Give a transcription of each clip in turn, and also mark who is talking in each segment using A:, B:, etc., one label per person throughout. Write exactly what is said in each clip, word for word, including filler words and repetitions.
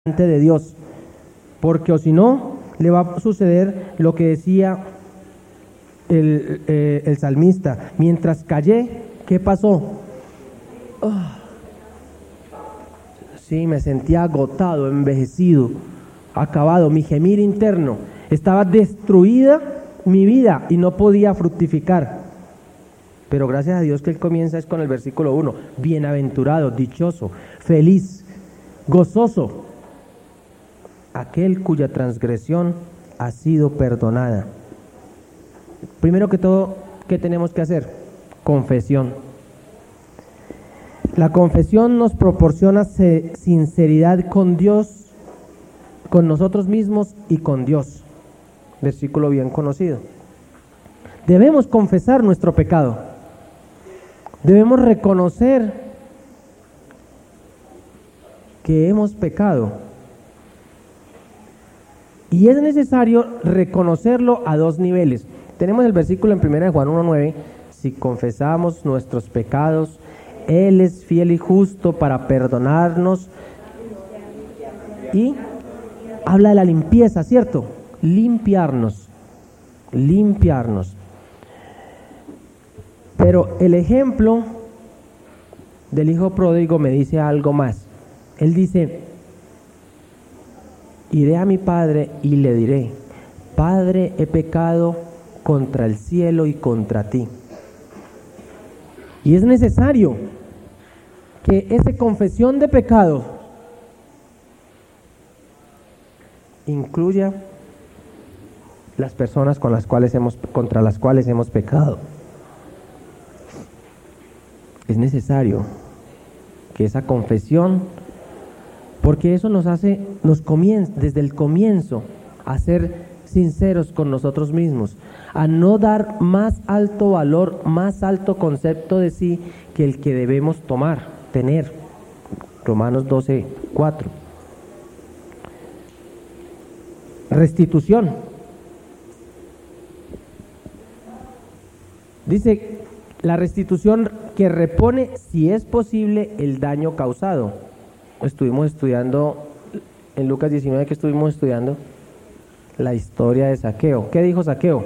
A: de Dios, porque o si no, le va a suceder lo que decía el, eh, el salmista: mientras callé, ¿qué pasó? Oh, sí, me sentía agotado, envejecido, acabado, mi gemir interno, estaba destruida mi vida y no podía fructificar. Pero gracias a Dios que Él comienza es con el versículo uno: bienaventurado, dichoso, feliz, gozoso, aquel cuya transgresión ha sido perdonada. Primero que todo, ¿qué tenemos que hacer? Confesión. La confesión nos proporciona sinceridad con Dios, con nosotros mismos y con Dios. Versículo bien conocido. Debemos confesar nuestro pecado. Debemos reconocer que hemos pecado. Y es necesario reconocerlo a dos niveles. Tenemos el versículo en primera de Juan uno nueve: si confesamos nuestros pecados, Él es fiel y justo para perdonarnos. Y habla de la limpieza, ¿cierto? Limpiarnos, limpiarnos. Pero el ejemplo del hijo pródigo me dice algo más. Él dice: iré a mi padre y le diré: Padre, he pecado contra el cielo y contra ti. Y es necesario que esa confesión de pecado incluya las personas con las cuales hemos, contra las cuales hemos pecado. Es necesario que esa confesión, porque eso nos hace, nos comienza desde el comienzo a ser sinceros con nosotros mismos, a no dar más alto valor, más alto concepto de sí que el que debemos tomar, tener. Romanos doce cuatro. Restitución. Dice la restitución que repone, si es posible, el daño causado. Estuvimos estudiando en Lucas diecinueve, que estuvimos estudiando la historia de Zaqueo. ¿Qué dijo Zaqueo?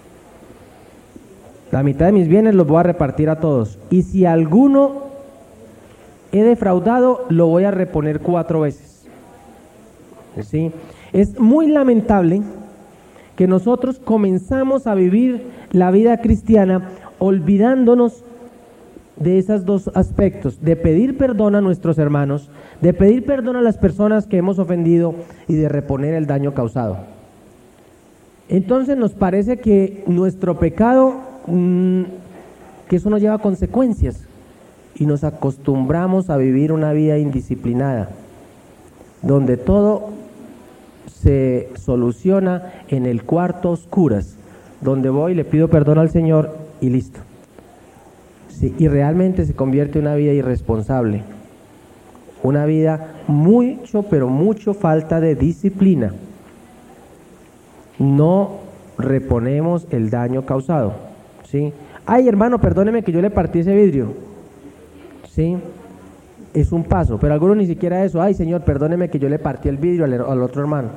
A: La mitad de mis bienes los voy a repartir a todos, y si alguno he defraudado, lo voy a reponer cuatro veces. ¿Sí? Es muy lamentable que nosotros comenzamos a vivir la vida cristiana olvidándonos de esos dos aspectos, de pedir perdón a nuestros hermanos, de pedir perdón a las personas que hemos ofendido y de reponer el daño causado. Entonces nos parece que nuestro pecado, mmm, que eso nos lleva a consecuencias, y nos acostumbramos a vivir una vida indisciplinada, donde todo se soluciona en el cuarto a oscuras, donde voy, le pido perdón al Señor y listo. Sí, y realmente se convierte en una vida irresponsable, una vida mucho, pero mucho falta de disciplina. No reponemos el daño causado, ¿sí? Ay, hermano, perdóneme que yo le partí ese vidrio, ¿sí? Es un paso, pero algunos ni siquiera eso. Ay, Señor, perdóneme que yo le partí el vidrio al, al otro hermano.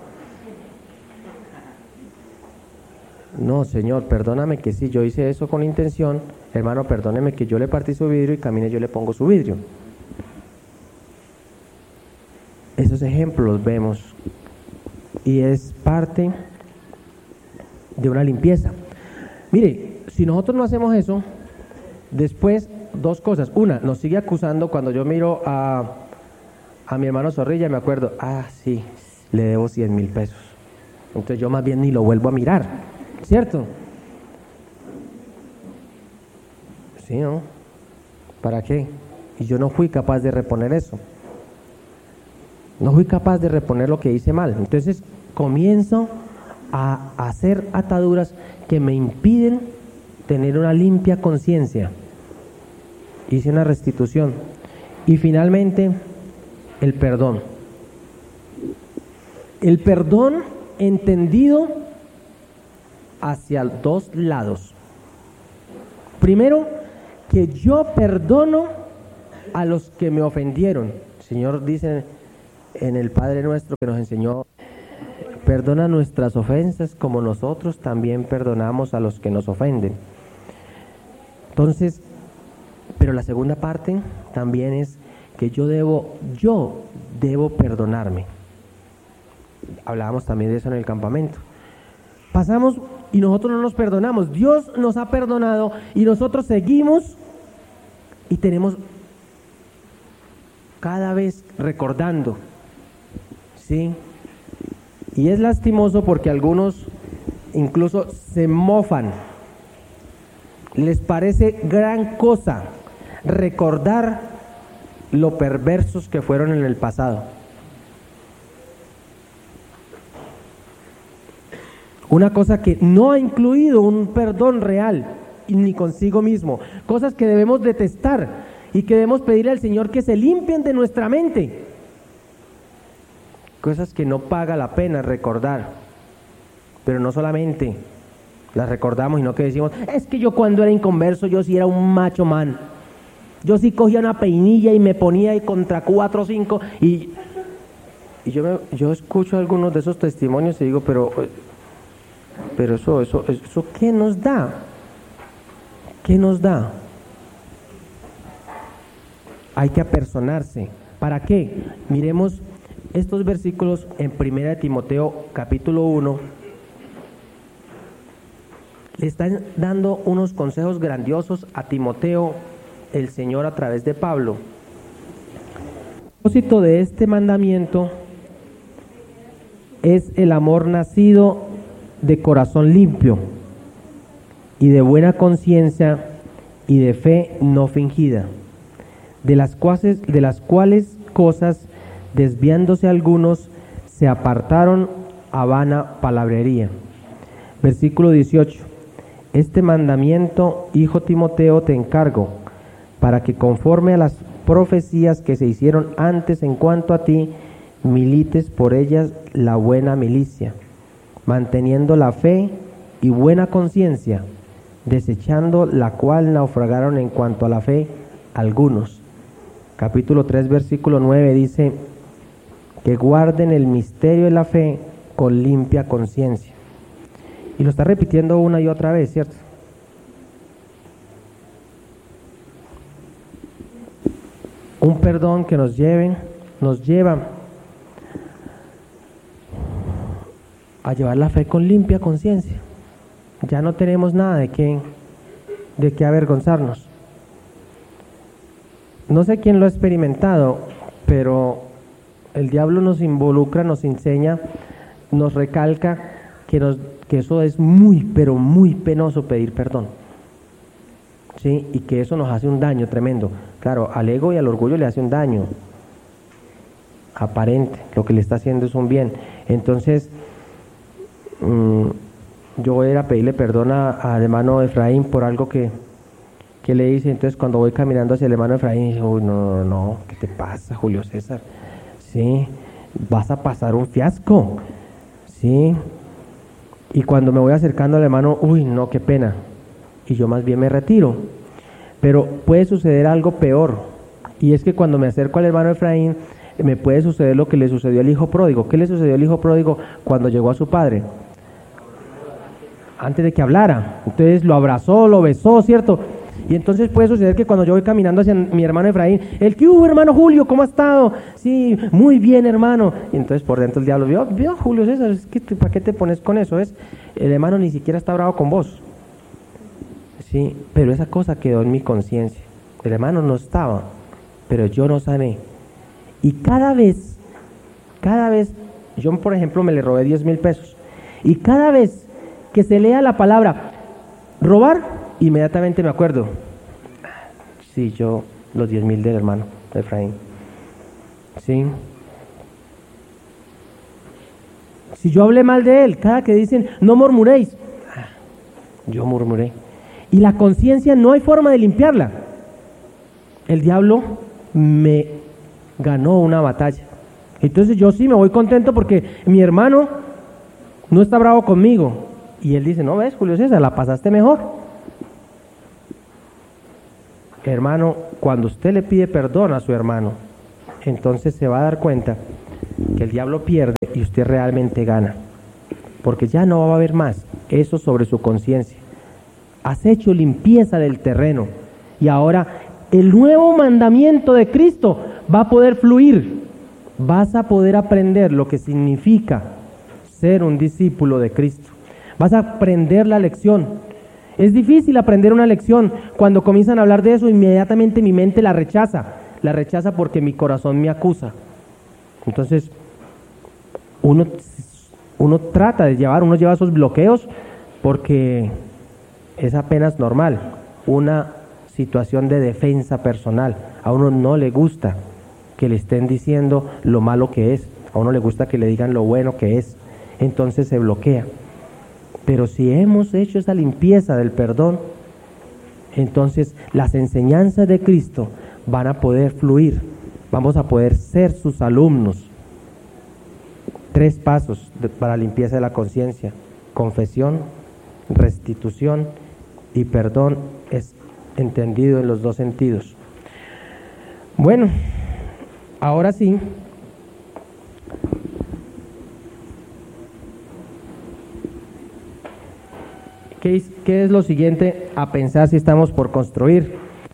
A: No, Señor, perdóname que sí, yo hice eso con intención. Hermano, perdóneme que yo le partí su vidrio y camine, yo le pongo su vidrio. Esos ejemplos vemos, y es parte de una limpieza. Mire, si nosotros no hacemos eso, después dos cosas. Una, nos sigue acusando. Cuando yo miro a, a mi hermano Zorrilla, me acuerdo: ah, sí, le debo cien mil pesos. Entonces yo más bien ni lo vuelvo a mirar, ¿cierto? Sí, ¿no? ¿Para qué? Y yo no fui capaz de reponer eso. No fui capaz de reponer lo que hice mal. Entonces comienzo a hacer ataduras que me impiden tener una limpia conciencia. Hice una restitución. Y finalmente, el perdón. El perdón entendido hacia dos lados. Primero, que yo perdono a los que me ofendieron. El Señor dice en el Padre Nuestro que nos enseñó, perdona nuestras ofensas como nosotros también perdonamos a los que nos ofenden. Entonces, pero la segunda parte también es que yo debo, yo debo perdonarme. Hablábamos también de eso en el campamento. Pasamos y nosotros no nos perdonamos. Dios nos ha perdonado y nosotros seguimos y tenemos cada vez recordando, ¿sí? Y es lastimoso porque algunos incluso se mofan. Les parece gran cosa recordar lo perversos que fueron en el pasado. Una cosa que no ha incluido un perdón real, ni consigo mismo. Cosas que debemos detestar y que debemos pedirle al Señor que se limpien de nuestra mente. Cosas que no paga la pena recordar. Pero no solamente las recordamos, sino que decimos, es que yo cuando era inconverso, yo sí era un macho man. Yo sí cogía una peinilla y me ponía ahí contra cuatro o cinco. Y, y yo, me, yo escucho algunos de esos testimonios y digo, pero... Pero eso, eso, eso, ¿qué nos da? ¿Qué nos da? Hay que apersonarse. ¿Para qué? Miremos estos versículos en primera de Timoteo, capítulo uno. Le están dando unos consejos grandiosos a Timoteo, el Señor a través de Pablo. El propósito de este mandamiento es el amor nacido de corazón limpio y de buena conciencia y de fe no fingida, de las cuales, de las cuales cosas, desviándose algunos, se apartaron a vana palabrería. Versículo dieciocho. Este mandamiento, hijo Timoteo, te encargo, para que conforme a las profecías que se hicieron antes en cuanto a ti, milites por ellas la buena milicia, manteniendo la fe y buena conciencia, desechando la cual naufragaron en cuanto a la fe algunos. Capítulo tres, versículo nueve dice, que guarden el misterio de la fe con limpia conciencia. Y lo está repitiendo una y otra vez, ¿cierto? Un perdón que nos lleve, nos lleva a llevar la fe con limpia conciencia. Ya no tenemos nada de qué, de qué avergonzarnos. No sé quién lo ha experimentado, pero el diablo nos involucra, nos enseña, nos recalca que, nos, que eso es muy, pero muy penoso pedir perdón. ¿Sí? Y que eso nos hace un daño tremendo. Claro, al ego y al orgullo le hace un daño aparente. Lo que le está haciendo es un bien. Entonces, yo voy a ir a pedirle perdón a, al hermano Efraín por algo que, que le hice. Entonces cuando voy caminando hacia el hermano Efraín, digo, uy, no, no, no, ¿qué te pasa, Julio César? Sí, vas a pasar un fiasco, sí. Y cuando me voy acercando al hermano, uy, no, qué pena. Y yo más bien me retiro. Pero puede suceder algo peor, y es que cuando me acerco al hermano Efraín, me puede suceder lo que le sucedió al hijo pródigo. ¿Qué le sucedió al hijo pródigo cuando llegó a su padre? Antes de que hablara. Entonces lo abrazó, lo besó, ¿cierto? Y entonces puede suceder que cuando yo voy caminando hacia mi hermano Efraín, el que hubo, hermano Julio, ¿cómo ha estado? Sí, muy bien, hermano. Y entonces por dentro el diablo vio, vio Julio César, es que, ¿para qué te pones con eso? Es, el hermano ni siquiera está bravo con vos. Sí, pero esa cosa quedó en mi conciencia. El hermano no estaba, pero yo no sané. Y cada vez, cada vez, yo por ejemplo me le robé diez mil pesos. Y cada vez que se lea la palabra robar, inmediatamente me acuerdo. Sí, yo, los diez mil del hermano Efraín. Sí. Si yo hablé mal de él, cada que dicen, no murmuréis, yo murmuré. Y la conciencia no hay forma de limpiarla. El diablo me ganó una batalla. Entonces yo sí me voy contento porque mi hermano no está bravo conmigo. Y él dice, no ves, Julio César, la pasaste mejor. Hermano, cuando usted le pide perdón a su hermano, entonces se va a dar cuenta que el diablo pierde y usted realmente gana, porque ya no va a haber más eso sobre su conciencia. Has hecho limpieza del terreno y ahora el nuevo mandamiento de Cristo va a poder fluir. Vas a poder aprender lo que significa ser un discípulo de Cristo. Vas a aprender la lección. Es difícil aprender una lección. Cuando comienzan a hablar de eso, inmediatamente mi mente la rechaza. La rechaza porque mi corazón me acusa. Entonces, uno, uno trata de llevar, uno lleva esos bloqueos porque es apenas normal. Una situación de defensa personal. A uno no le gusta que le estén diciendo lo malo que es. A uno le gusta que le digan lo bueno que es. Entonces se bloquea. Pero si hemos hecho esa limpieza del perdón, entonces las enseñanzas de Cristo van a poder fluir. Vamos a poder ser sus alumnos. Tres pasos de, para la limpieza de la conciencia: confesión, restitución y perdón, es entendido en los dos sentidos. Bueno, ahora sí, ¿qué es, qué es lo siguiente a pensar si estamos por construir?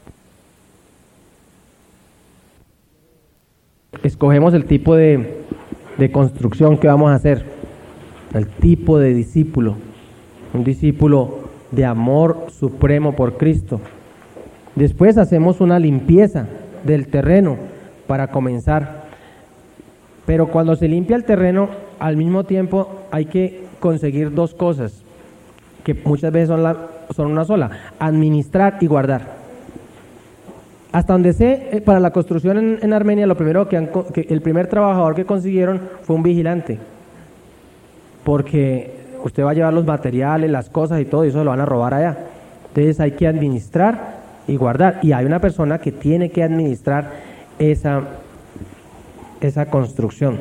A: Escogemos el tipo de, de construcción que vamos a hacer, el tipo de discípulo, un discípulo de amor supremo por Cristo. Después hacemos una limpieza del terreno para comenzar. Pero cuando se limpia el terreno, al mismo tiempo hay que conseguir dos cosas, que muchas veces son, la, son una sola: administrar y guardar. Hasta donde sé, para la construcción en, en Armenia, lo primero que, han, que el primer trabajador que consiguieron fue un vigilante, porque usted va a llevar los materiales, las cosas y todo, y eso lo van a robar allá. Entonces hay que administrar y guardar, y hay una persona que tiene que administrar esa, esa construcción.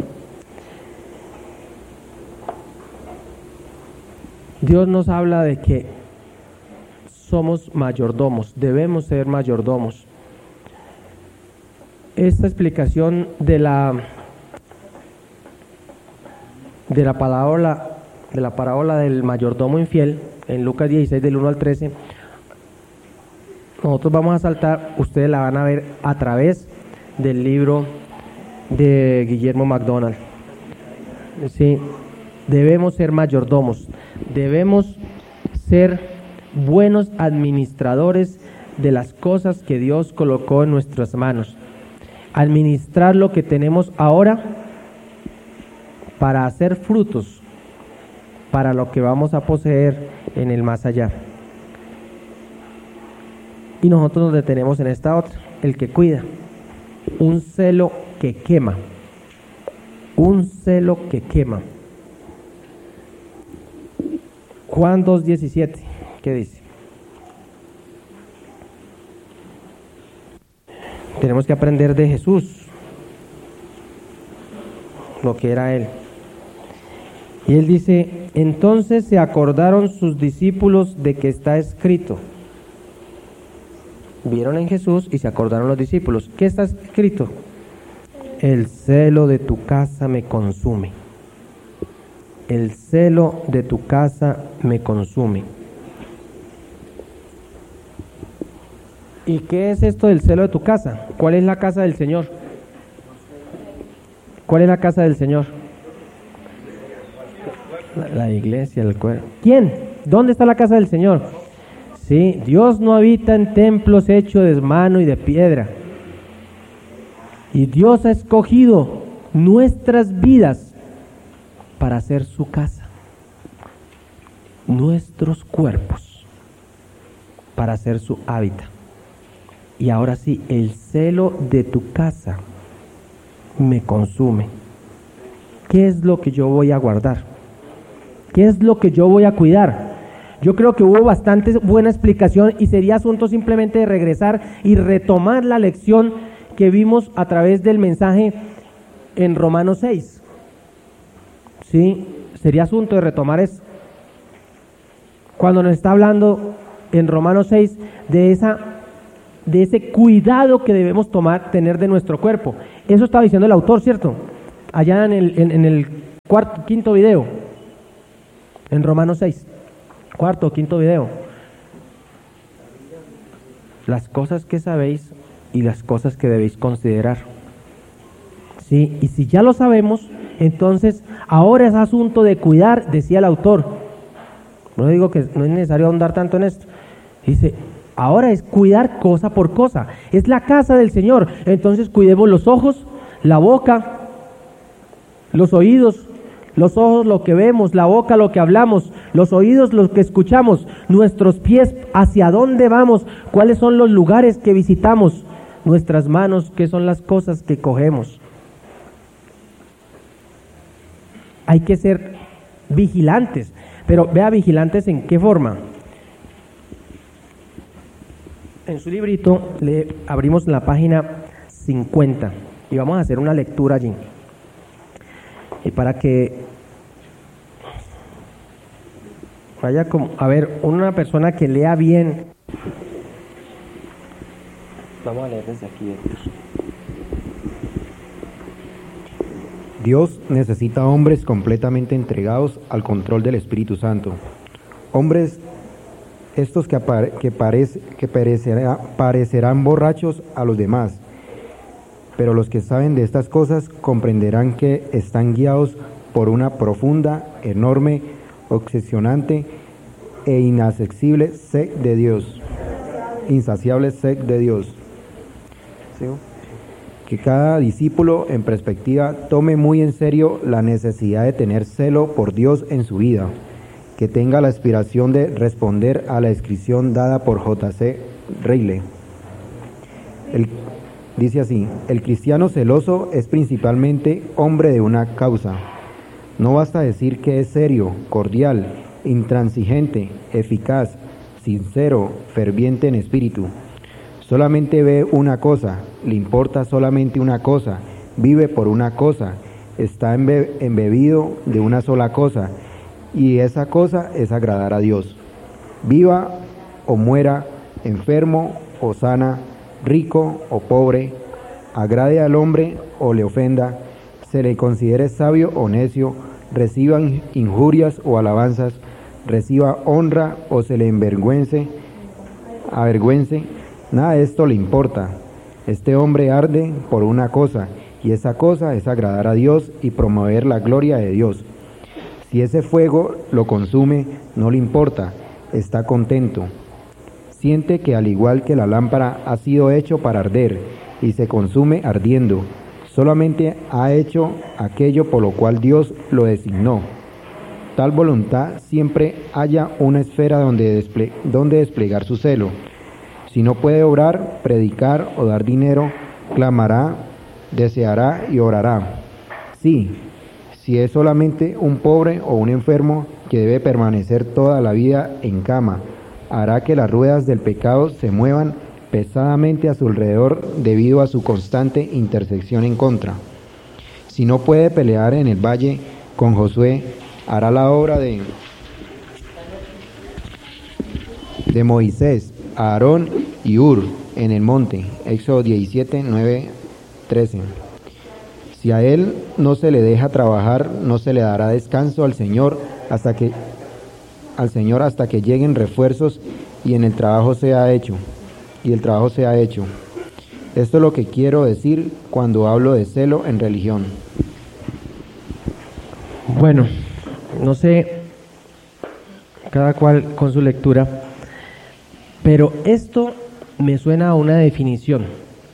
A: Dios nos habla de que somos mayordomos, debemos ser mayordomos. Esta explicación de la de la parábola de la parábola del mayordomo infiel en Lucas dieciséis del uno al trece, nosotros vamos a saltar, ustedes la van a ver a través del libro de Guillermo MacDonald. Sí, debemos ser mayordomos, debemos ser buenos administradores de las cosas que Dios colocó en nuestras manos. Administrar lo que tenemos ahora para hacer frutos para lo que vamos a poseer en el más allá. Y nosotros nos detenemos en esta otra, el que cuida, un celo que quema, un celo que quema. Juan dos diecisiete, ¿qué dice? Tenemos que aprender de Jesús lo que era Él. Y Él dice: entonces se acordaron sus discípulos de que está escrito. Vieron en Jesús y se acordaron los discípulos. ¿Qué está escrito? El celo de tu casa me consume. El celo de tu casa me consume. ¿Y qué es esto del celo de tu casa? ¿Cuál es la casa del Señor? ¿Cuál es la casa del Señor? La, la iglesia, el cuerpo. ¿Quién? ¿Dónde está la casa del Señor? Sí, Dios no habita en templos hechos de mano y de piedra. Y Dios ha escogido nuestras vidas para hacer su casa. Nuestros cuerpos para hacer su hábitat. Y ahora sí, el celo de tu casa me consume. ¿Qué es lo que yo voy a guardar? ¿Qué es lo que yo voy a cuidar? Yo creo que hubo bastante buena explicación y sería asunto simplemente de regresar y retomar la lección que vimos a través del mensaje en Romanos seis. Sí, sería asunto de retomar eso. Cuando nos está hablando en Romanos seis de esa de ese cuidado que debemos tomar, tener de nuestro cuerpo. Eso estaba diciendo el autor, ¿cierto? allá en el, en, en el cuarto, quinto video, en Romanos seis, cuarto, quinto video. Las cosas que sabéis y las cosas que debéis considerar. Sí, y si ya lo sabemos, entonces ahora es asunto de cuidar, decía el autor. No digo que no es necesario ahondar tanto en esto. Dice, ahora es cuidar cosa por cosa. Es la casa del Señor. Entonces cuidemos los ojos, la boca, los oídos. Los ojos lo que vemos, la boca lo que hablamos, los oídos lo que escuchamos, nuestros pies hacia dónde vamos, cuáles son los lugares que visitamos, nuestras manos qué son las cosas que cogemos. Hay que ser vigilantes, pero vea vigilantes en qué forma. En su librito le abrimos la página cincuenta y vamos a hacer una lectura allí. Y para que vaya como, a ver, una persona que lea bien. Vamos a leer desde aquí.
B: Dios necesita hombres completamente entregados al control del Espíritu Santo. Hombres estos que, apare, que, parece, que perecerá, parecerán borrachos a los demás, pero los que saben de estas cosas comprenderán que están guiados por una profunda, enorme, obsesionante e inaccesible sed de Dios. Insaciable sed de Dios. ¿Sí? Que cada discípulo en perspectiva tome muy en serio la necesidad de tener celo por Dios en su vida, que tenga la aspiración de responder a la descripción dada por J C Ryle. El Dice así, el cristiano celoso es principalmente hombre de una causa. No basta decir que es serio, cordial, intransigente, eficaz, sincero, ferviente en espíritu. Solamente ve una cosa, le importa solamente una cosa, vive por una cosa, está embe- embebido de una sola cosa, y esa cosa es agradar a Dios. Viva o muera, enfermo o sana, rico o pobre, agrade al hombre o le ofenda, se le considere sabio o necio, reciba injurias o alabanzas, reciba honra o se le envergüence, avergüence, nada de esto le importa. Este hombre arde por una cosa, y esa cosa es agradar a Dios y promover la gloria de Dios. Si ese fuego lo consume, no le importa, está contento. Siente que al igual que la lámpara ha sido hecho para arder y se consume ardiendo, solamente ha hecho aquello por lo cual Dios lo designó. Tal voluntad siempre haya una esfera donde, desple- donde desplegar su celo. Si no puede obrar, predicar o dar dinero, clamará, deseará y orará. Sí, si es solamente un pobre o un enfermo que debe permanecer toda la vida en cama, hará que las ruedas del pecado se muevan pesadamente a su alrededor debido a su constante intersección en contra. Si no puede pelear en el valle con Josué, hará la obra de, de Moisés, Aarón y Ur en el monte. Éxodo diecisiete, nueve, trece. Si a él no se le deja trabajar, no se le dará descanso al Señor hasta que al Señor hasta que lleguen refuerzos y en el trabajo sea hecho, y el trabajo sea hecho. Esto es lo que quiero decir cuando hablo de celo en religión.
A: Bueno, no sé, cada cual con su lectura, pero esto me suena a una definición.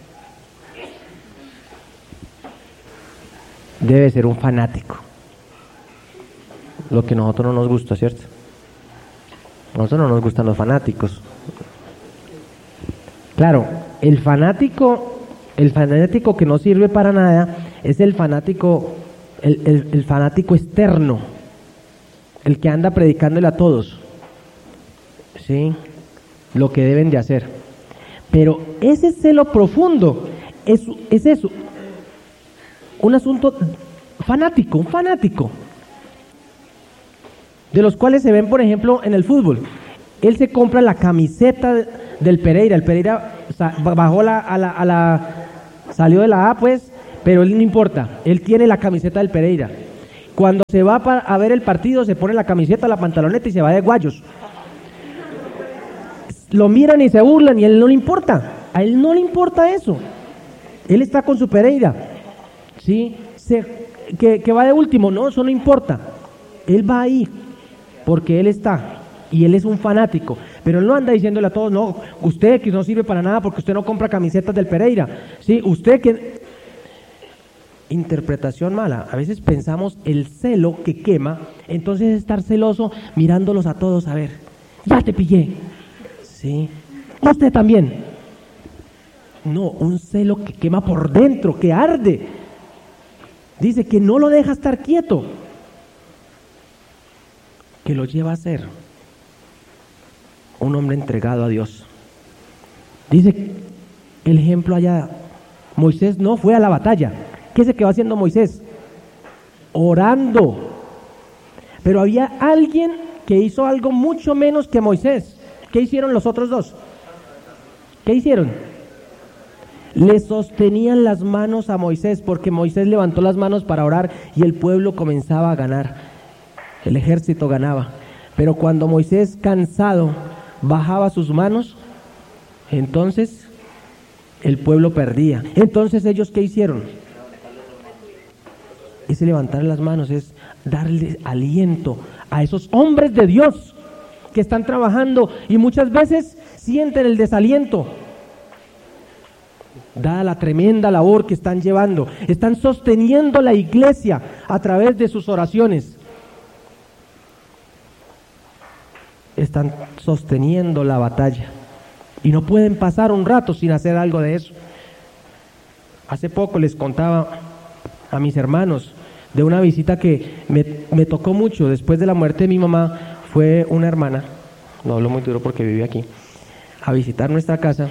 A: Debe ser un fanático, lo que a nosotros no nos gusta, ¿cierto? A nosotros no nos gustan los fanáticos. Claro, el fanático, el fanático que no sirve para nada es el fanático, el, el, el fanático externo, el que anda predicándole a todos, ¿sí? Lo que deben de hacer. Pero ese celo profundo es, es eso, un asunto fanático, un fanático. De los cuales se ven, por ejemplo, en el fútbol. Él se compra la camiseta del Pereira. El Pereira bajó la, a la, a la, salió de la A, pues, pero él no importa, él tiene la camiseta del Pereira. Cuando se va para, a ver el partido, se pone la camiseta, la pantaloneta y se va de guayos. Lo miran y se burlan y a él no le importa, a él no le importa eso. Él está con su Pereira, ¿sí? Se, que, que va de último, no, eso no importa. Él va ahí porque él está y él es un fanático, pero él no anda diciéndole a todos, no, usted que no sirve para nada porque usted no compra camisetas del Pereira, ¿sí? Usted que... Interpretación mala. A veces pensamos el celo que quema, entonces estar celoso mirándolos a todos, a ver, ya te pillé, ¿sí? Usted también. No, un celo que quema por dentro, que arde. Dice que no lo deja estar quieto, que lo lleva a ser un hombre entregado a Dios. Dice el ejemplo allá, Moisés no fue a la batalla. ¿Qué se quedó haciendo Moisés? Orando. Pero había alguien que hizo algo mucho menos que Moisés. ¿Qué hicieron los otros dos? ¿Qué hicieron? Le sostenían las manos a Moisés, porque Moisés levantó las manos para orar y el pueblo comenzaba a ganar. El ejército ganaba. Pero cuando Moisés, cansado, bajaba sus manos, entonces el pueblo perdía. Entonces, ¿ellos qué hicieron? Ese levantar las manos es darle aliento a esos hombres de Dios que están trabajando y muchas veces sienten el desaliento, dada la tremenda labor que están llevando. Están sosteniendo la iglesia a través de sus oraciones. Están sosteniendo la batalla y no pueden pasar un rato sin hacer algo de eso. Hace poco les contaba a mis hermanos de una visita que me, me tocó mucho después de la muerte de mi mamá. Fue una hermana, no hablo muy duro porque vive aquí, a visitar nuestra casa,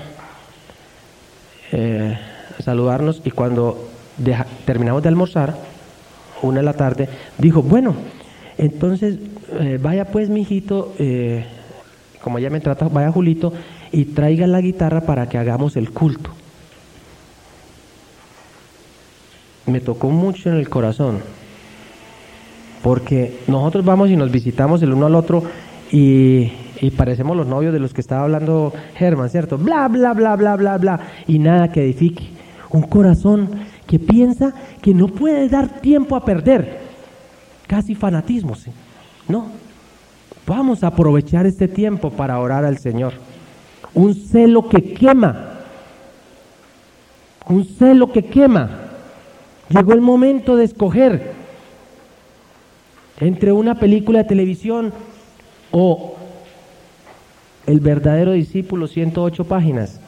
A: eh, a saludarnos, y cuando deja, terminamos de almorzar, una de la tarde, dijo, bueno, entonces eh, vaya pues mi hijito, eh, como ella me trata, vaya Julito y traiga la guitarra para que hagamos el culto. Me tocó mucho en el corazón, porque nosotros vamos y nos visitamos el uno al otro y, y parecemos los novios de los que estaba hablando Germán, ¿cierto? Bla, bla, bla, bla, bla, bla, y nada que edifique. Un corazón que piensa que no puede dar tiempo a perder, casi fanatismo, ¿sí? No, vamos a aprovechar este tiempo para orar al Señor. Un celo que quema, un celo que quema. Llegó el momento de escoger entre una película de televisión o el verdadero discípulo, ciento ocho páginas.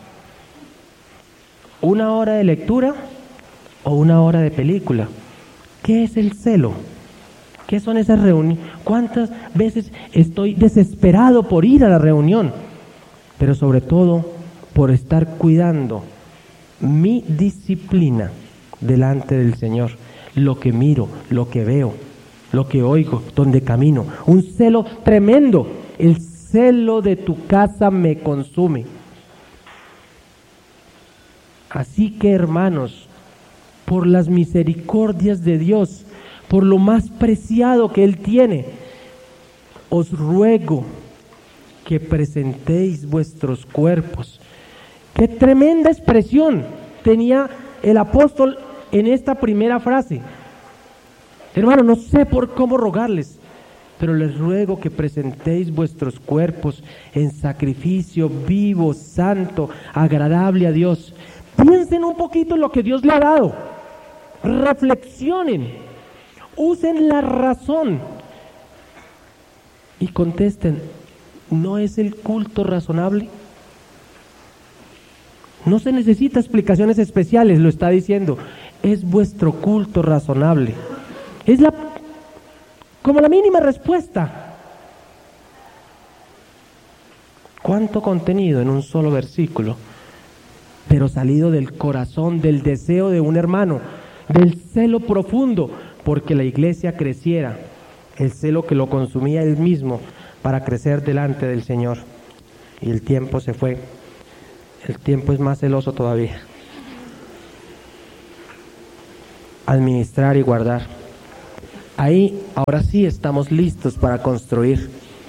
A: Una hora de lectura o una hora de película. ¿Qué es el celo? ¿Qué son esas reuniones? ¿Cuántas veces estoy desesperado por ir a la reunión? Pero sobre todo por estar cuidando mi disciplina delante del Señor, lo que miro, lo que veo, lo que oigo, donde camino. Un celo tremendo. El celo de tu casa me consume. Así que, hermanos, por las misericordias de Dios, por lo más preciado que Él tiene, os ruego que presentéis vuestros cuerpos. ¡Qué tremenda expresión tenía el apóstol en esta primera frase! Hermano, no sé por cómo rogarles, pero les ruego que presentéis vuestros cuerpos en sacrificio vivo, santo, agradable a Dios. Piensen un poquito en lo que Dios le ha dado. Reflexionen. Usen la razón. Y contesten, ¿no es el culto razonable? No se necesita explicaciones especiales, lo está diciendo. Es vuestro culto razonable. Es la como la mínima respuesta. ¿Cuánto contenido en un solo versículo? Pero salido del corazón, del deseo de un hermano, del celo profundo, porque la iglesia creciera, el celo que lo consumía él mismo para crecer delante del Señor. Y el tiempo se fue. El tiempo es más celoso todavía. administrar y guardar. Ahí, ahora sí estamos listos para construir.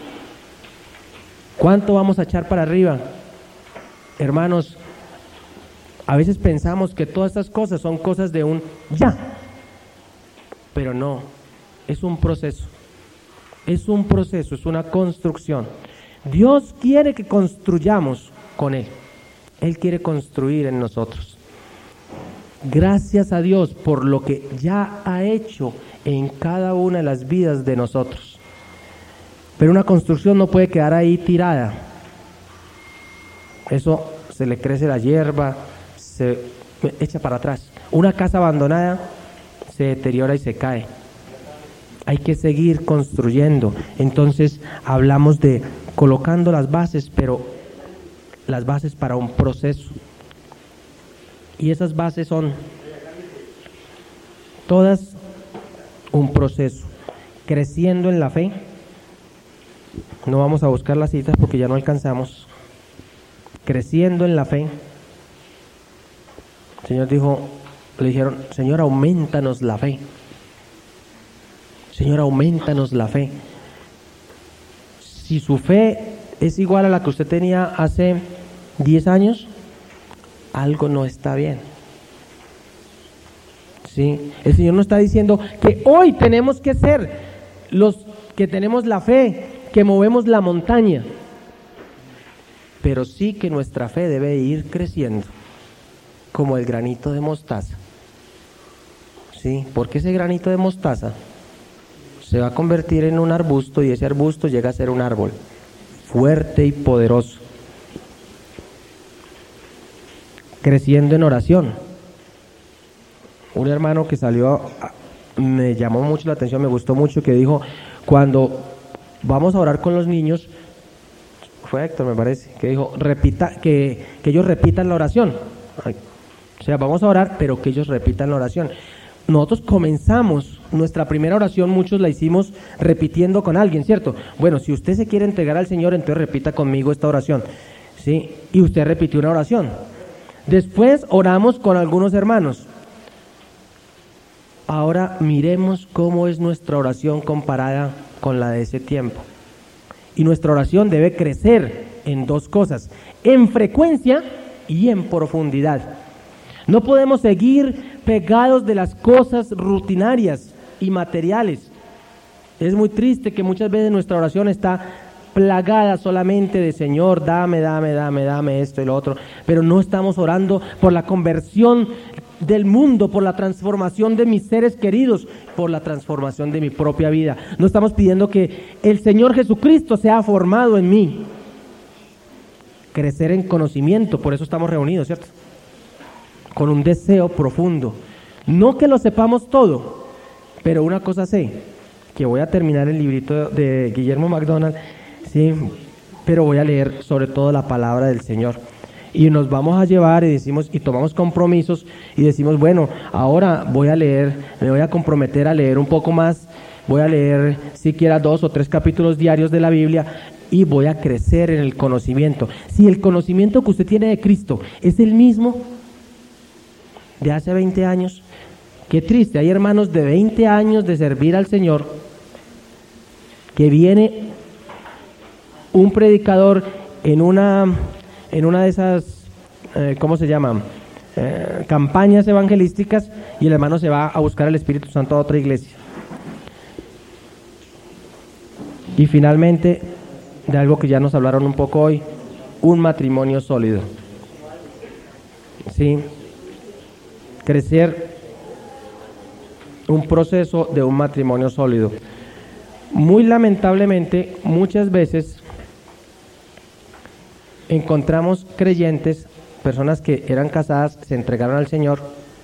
A: ¿Cuánto vamos a echar para arriba? Hermanos, a veces pensamos que todas estas cosas son cosas de un ya, pero no, es un proceso, es un proceso, es una construcción. Dios quiere que construyamos con Él, Él quiere construir en nosotros. Gracias a Dios por lo que ya ha hecho en cada una de las vidas de nosotros. Pero una construcción no puede quedar ahí tirada. Eso se le crece la hierba, se echa para atrás. Una casa abandonada se deteriora y se cae. Hay que seguir construyendo. Entonces hablamos de colocando las bases, pero las bases para un proceso. Y esas bases son todas un proceso. Creciendo en la fe. No vamos a buscar las citas porque ya no alcanzamos. Creciendo en la fe. El Señor dijo, le dijeron, Señor, aumentanos la fe. Señor, aumentanos la fe. Si su fe es igual a la que usted tenía hace diez años, algo no está bien. ¿Sí? El Señor nos está diciendo que hoy tenemos que ser los que tenemos la fe, que movemos la montaña, pero sí que nuestra fe debe ir creciendo como el granito de mostaza. ¿Sí? Porque ese granito de mostaza se va a convertir en un arbusto y ese arbusto llega a ser un árbol fuerte y poderoso. Creciendo en oración. Un hermano que salió, me llamó mucho la atención, me gustó mucho, que dijo, cuando vamos a orar con los niños, fue Héctor me parece, que dijo, repita, que, que ellos repitan la oración. O sea, vamos a orar, pero que ellos repitan la oración. Nosotros comenzamos nuestra primera oración, muchos la hicimos repitiendo con alguien, ¿cierto? Bueno, si usted se quiere entregar al Señor, entonces repita conmigo esta oración, ¿sí? Y usted repitió una oración. Después oramos con algunos hermanos. Ahora miremos cómo es nuestra oración comparada con la de ese tiempo. Y nuestra oración debe crecer en dos cosas, en frecuencia y en profundidad. No podemos seguir pegados de las cosas rutinarias y materiales. Es muy triste que muchas veces nuestra oración está plagada solamente de Señor, dame, dame, dame, dame esto y lo otro, pero no estamos orando por la conversión del mundo, por la transformación de mis seres queridos, por la transformación de mi propia vida. No estamos pidiendo que el Señor Jesucristo sea formado en mí. Crecer en conocimiento, por eso estamos reunidos, ¿cierto? Con un deseo profundo. No que lo sepamos todo, pero una cosa sé, que voy a terminar el librito de Guillermo MacDonald, sí, pero voy a leer sobre todo la palabra del Señor. Y nos vamos a llevar y decimos, y tomamos compromisos y decimos, bueno, ahora voy a leer, me voy a comprometer a leer un poco más, voy a leer siquiera dos o tres capítulos diarios de la Biblia y voy a crecer en el conocimiento. Si el conocimiento que usted tiene de Cristo es el mismo de hace veinte años, qué triste, hay hermanos de veinte años de servir al Señor, que viene un predicador en una... en una de esas, eh, ¿cómo se llama? Eh, campañas evangelísticas, y el hermano se va a buscar el Espíritu Santo a otra iglesia. Y finalmente, de algo que ya nos hablaron un poco hoy, un matrimonio sólido. ¿Sí? Crecer, un proceso de un matrimonio sólido. Muy lamentablemente, muchas veces encontramos creyentes, personas que eran casadas, se entregaron al Señor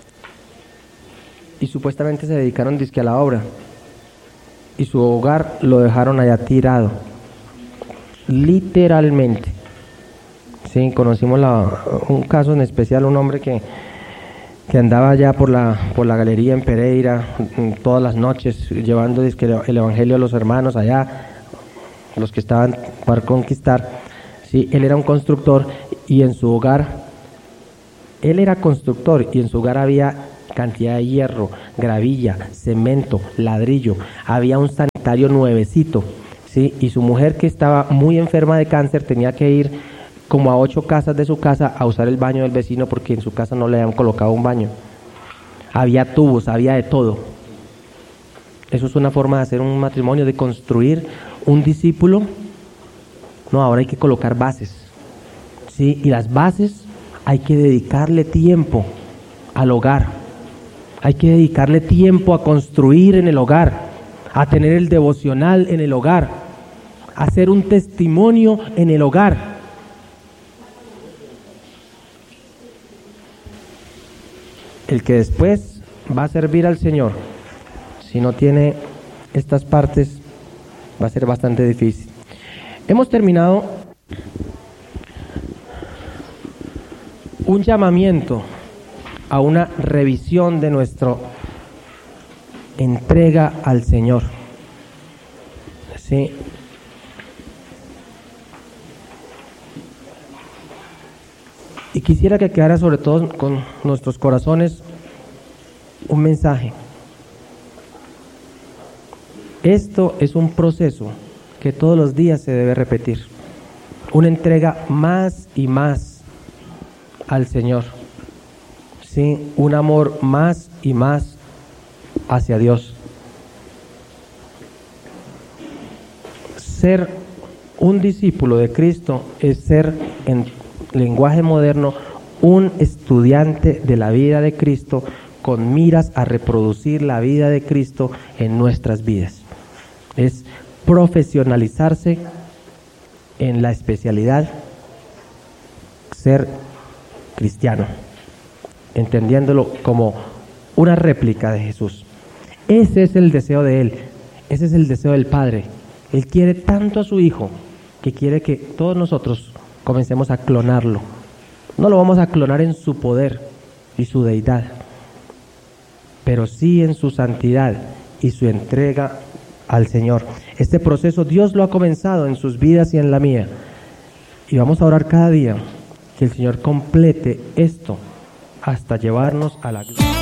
A: y supuestamente se dedicaron dizque a la obra, y su hogar lo dejaron allá tirado, literalmente. Sí, conocimos la, un caso en especial, un hombre que, que andaba allá por la, por la galería en Pereira todas las noches llevando dizque el evangelio a los hermanos allá, los que estaban para conquistar. Sí, él era un constructor y en su hogar, él era constructor y en su hogar había cantidad de hierro, gravilla, cemento, ladrillo. Había un sanitario nuevecito, ¿sí? Y su mujer, que estaba muy enferma de cáncer, tenía que ir como a ocho casas de su casa a usar el baño del vecino porque en su casa no le habían colocado un baño. Había tubos, había de todo. Eso es una forma de hacer un matrimonio, de construir un discípulo. No, ahora hay que colocar bases, ¿sí? Y las bases hay que dedicarle tiempo al hogar. Hay que dedicarle tiempo a construir en el hogar, a tener el devocional en el hogar, a hacer un testimonio en el hogar. El que después va a servir al Señor, si no tiene estas partes, va a ser bastante difícil. Hemos terminado un llamamiento a una revisión de nuestra entrega al Señor. ¿Sí? Y quisiera que quedara sobre todo con nuestros corazones un mensaje. Esto es un proceso que todos los días se debe repetir. Una entrega más y más al Señor. ¿Sí? Un amor más y más hacia Dios. Ser un discípulo de Cristo es ser, en lenguaje moderno, un estudiante de la vida de Cristo con miras a reproducir la vida de Cristo en nuestras vidas. Es profesionalizarse en la especialidad, ser cristiano, entendiéndolo como una réplica de Jesús. Ese es el deseo de Él, ese es el deseo del Padre. Él quiere tanto a su Hijo que quiere que todos nosotros comencemos a clonarlo. No lo vamos a clonar en su poder y su deidad, pero sí en su santidad y su entrega al Señor. Este proceso Dios lo ha comenzado en sus vidas y en la mía. Y vamos a orar cada día que el Señor complete esto hasta llevarnos a la gloria.